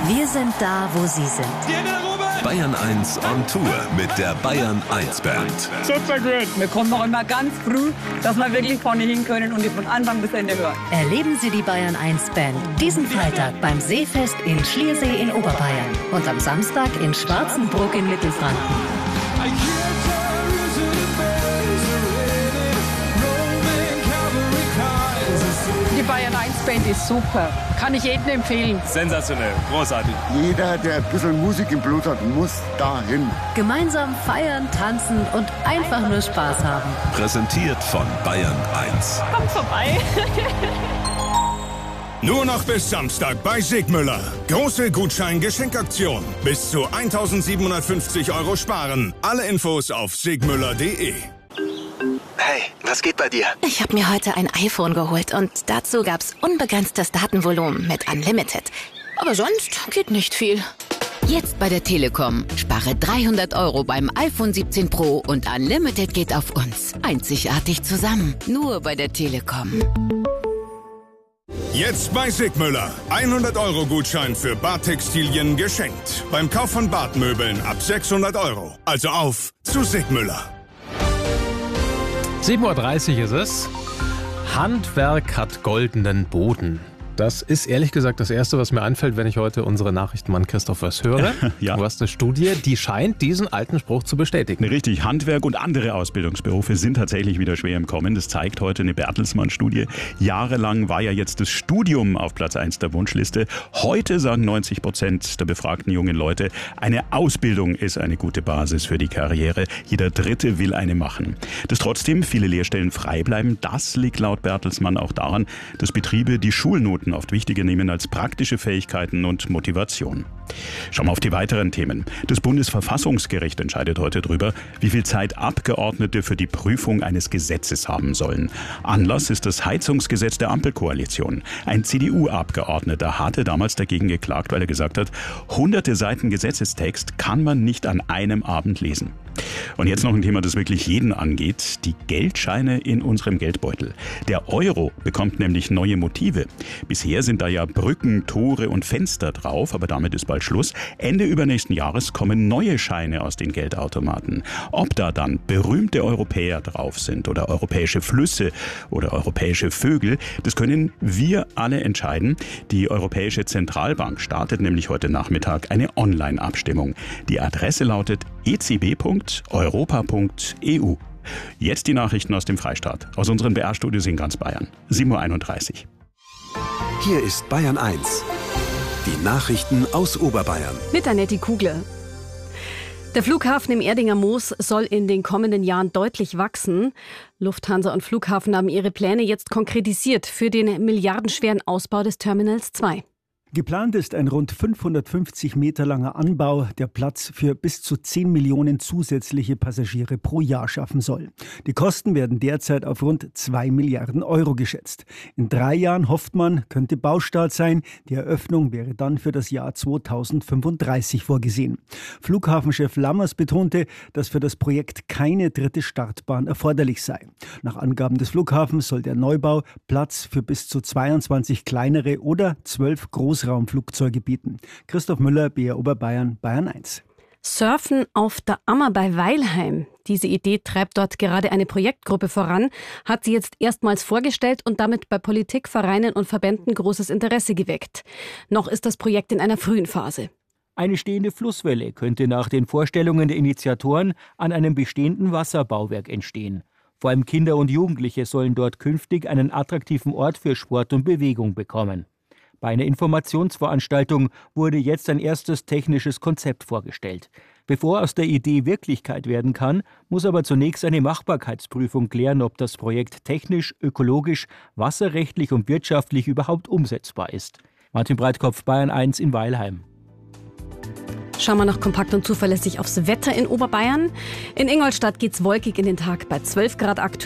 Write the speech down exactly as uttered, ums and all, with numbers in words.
Wir sind da, wo Sie sind. Bayern eins on Tour mit der Bayern eins Band. Super gut. Wir kommen noch immer ganz früh, dass wir wirklich vorne hin können und die von Anfang bis Ende hören. Erleben Sie die Bayern eins Band diesen Freitag beim Seefest in Schliersee in Oberbayern und am Samstag in Schwarzenbruck in Mittelfranken. Die Bayern eins Band ist super. Kann ich jedem empfehlen. Sensationell, großartig. Jeder, der ein bisschen Musik im Blut hat, muss dahin. Gemeinsam feiern, tanzen und einfach nur Spaß haben. Präsentiert von Bayern eins. Kommt vorbei. Nur noch bis Samstag bei Sigmüller. Große Gutschein-Geschenkaktion. Bis zu eintausendsiebenhundertfünfzig Euro sparen. Alle Infos auf sigmüller punkt de. Hey, was geht bei dir? Ich habe mir heute ein iPhone geholt und dazu gab's unbegrenztes Datenvolumen mit Unlimited. Aber sonst geht nicht viel. Jetzt bei der Telekom. Spare dreihundert Euro beim iPhone siebzehn Pro und Unlimited geht auf uns. Einzigartig zusammen. Nur bei der Telekom. Jetzt bei Sigmüller. hundert Euro Gutschein für Badtextilien geschenkt. Beim Kauf von Badmöbeln ab sechshundert Euro. Also auf zu Sigmüller. sieben Uhr dreißig ist es. Handwerk hat goldenen Boden. Das ist ehrlich gesagt das Erste, was mir einfällt, wenn ich heute unsere Nachrichtenmann Christoph Wöss höre. Ja. Du hast eine Studie, die scheint diesen alten Spruch zu bestätigen. Richtig, Handwerk und andere Ausbildungsberufe sind tatsächlich wieder schwer im Kommen. Das zeigt heute eine Bertelsmann-Studie. Jahrelang war ja jetzt das Studium auf Platz eins der Wunschliste. Heute sagen neunzig Prozent der befragten jungen Leute, eine Ausbildung ist eine gute Basis für die Karriere. Jeder Dritte will eine machen. Dass trotzdem viele Lehrstellen frei bleiben, das liegt laut Bertelsmann auch daran, dass Betriebe die Schulnoten oft wichtiger nehmen als praktische Fähigkeiten und Motivation. Schauen wir auf die weiteren Themen. Das Bundesverfassungsgericht entscheidet heute darüber, wie viel Zeit Abgeordnete für die Prüfung eines Gesetzes haben sollen. Anlass ist das Heizungsgesetz der Ampelkoalition. Ein C D U-Abgeordneter hatte damals dagegen geklagt, weil er gesagt hat, hunderte Seiten Gesetzestext kann man nicht an einem Abend lesen. Und jetzt noch ein Thema, das wirklich jeden angeht, die Geldscheine in unserem Geldbeutel. Der Euro bekommt nämlich neue Motive. Bisher sind da ja Brücken, Tore und Fenster drauf, aber damit ist bald Schluss. Ende übernächsten Jahres kommen neue Scheine aus den Geldautomaten. Ob da dann berühmte Europäer drauf sind oder europäische Flüsse oder europäische Vögel, das können wir alle entscheiden. Die Europäische Zentralbank startet nämlich heute Nachmittag eine Online-Abstimmung. Die Adresse lautet e c b punkt europa punkt e u. Jetzt die Nachrichten aus dem Freistaat, aus unseren B R-Studios in ganz Bayern. sieben Uhr einunddreißig. Hier ist Bayern eins. Die Nachrichten aus Oberbayern. Mit Annette Kugler. Der Flughafen im Erdinger Moos soll in den kommenden Jahren deutlich wachsen. Lufthansa und Flughafen haben ihre Pläne jetzt konkretisiert für den milliardenschweren Ausbau des Terminals zwei. Geplant ist ein rund fünfhundertfünfzig Meter langer Anbau, der Platz für bis zu zehn Millionen zusätzliche Passagiere pro Jahr schaffen soll. Die Kosten werden derzeit auf rund zwei Milliarden Euro geschätzt. In drei Jahren hofft man, könnte Baustart sein. Die Eröffnung wäre dann für das Jahr zweitausendfünfunddreißig vorgesehen. Flughafenchef Lammers betonte, dass für das Projekt keine dritte Startbahn erforderlich sei. Nach Angaben des Flughafens soll der Neubau Platz für bis zu zweiundzwanzig kleinere oder zwölf große Raumflugzeuge bieten. Christoph Müller, B R Oberbayern, Bayern eins. Surfen auf der Ammer bei Weilheim. Diese Idee treibt dort gerade eine Projektgruppe voran, hat sie jetzt erstmals vorgestellt und damit bei Politik, Vereinen und Verbänden großes Interesse geweckt. Noch ist das Projekt in einer frühen Phase. Eine stehende Flusswelle könnte nach den Vorstellungen der Initiatoren an einem bestehenden Wasserbauwerk entstehen. Vor allem Kinder und Jugendliche sollen dort künftig einen attraktiven Ort für Sport und Bewegung bekommen. Bei einer Informationsveranstaltung wurde jetzt ein erstes technisches Konzept vorgestellt. Bevor aus der Idee Wirklichkeit werden kann, muss aber zunächst eine Machbarkeitsprüfung klären, ob das Projekt technisch, ökologisch, wasserrechtlich und wirtschaftlich überhaupt umsetzbar ist. Martin Breitkopf, Bayern eins in Weilheim. Schauen wir noch kompakt und zuverlässig aufs Wetter in Oberbayern. In Ingolstadt geht's wolkig in den Tag bei zwölf Grad aktuell.